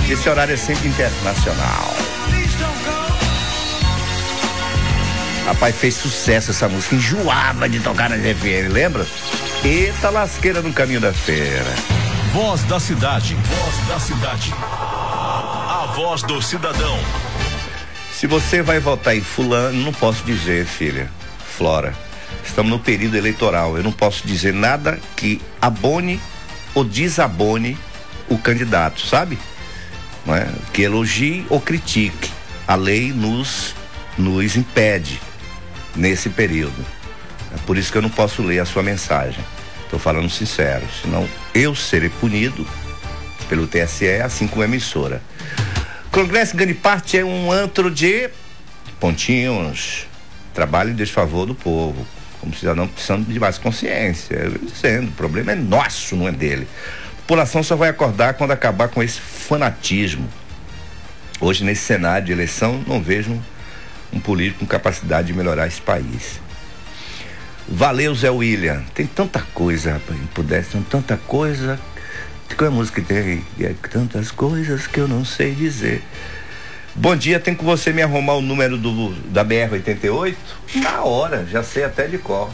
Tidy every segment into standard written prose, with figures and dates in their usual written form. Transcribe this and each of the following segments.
Esse horário é sempre internacional. Rapaz, fez sucesso essa música, enjoava de tocar na FM, lembra? Eita lasqueira no caminho da feira. Voz da cidade, voz da cidade. A voz do cidadão. Se você vai votar em fulano, não posso dizer, filha, Flora, estamos no período eleitoral, eu não posso dizer nada que abone ou desabone o candidato, sabe? Não é? Que elogie ou critique. A lei nos impede nesse período. É por isso que eu não posso ler a sua mensagem. Estou falando sincero, senão eu serei punido pelo TSE, assim como a emissora. Congresso Grande Parte é um antro de pontinhos, trabalho em desfavor do povo, como cidadão precisando de mais consciência. Eu dizendo, o problema é nosso, não é dele. A população só vai acordar quando acabar com esse fanatismo. Hoje, nesse cenário de eleição, não vejo um político com capacidade de melhorar esse país. Valeu, Zé William. Tem tanta coisa, rapaz, pudesse, tanta coisa. Qual é a música que tem? Tantas coisas que eu não sei dizer. Bom dia, tem com você me arrumar o número da BR-88? Na hora, já sei até de cor.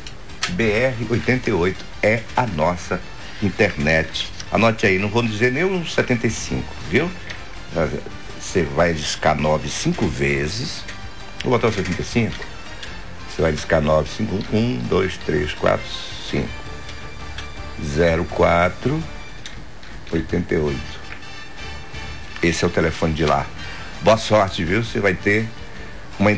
BR-88 é a nossa internet. Anote aí, não vou dizer nem o 75, viu? Você vai discar 9 5 vezes. Vou botar o 75. Você vai discar 9, 5, 1, 2, 3, 4, 5. 04 88. Esse é o telefone de lá. Boa sorte, viu? Você vai ter